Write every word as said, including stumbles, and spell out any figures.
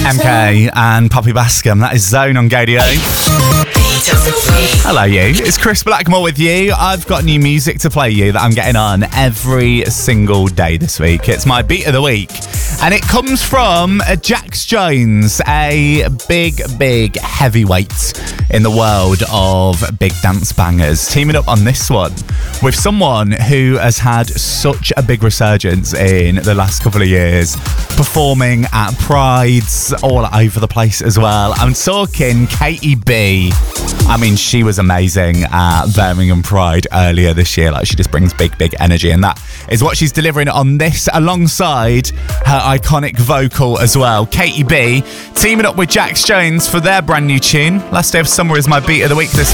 M K and Poppy Bascom. That is Zone on Gadio. Hello you, it's Chris Blackmore with you. I've got new music to play you that I'm getting on every single day this week. It's my beat of the week and it comes from Jax Jones, a big, big heavyweight in the world of big dance bangers, teaming up on this one with someone who has had such a big resurgence in the last couple of years, performing at Prides all over the place as well. I'm talking Katie B. I mean, she was amazing at Birmingham Pride earlier this year. Like, she just brings big, big energy, and that is what she's delivering on this, alongside her iconic vocal as well. Katie B teaming up with Jax Jones for their brand new tune. Last Day of Summer is my beat of the week this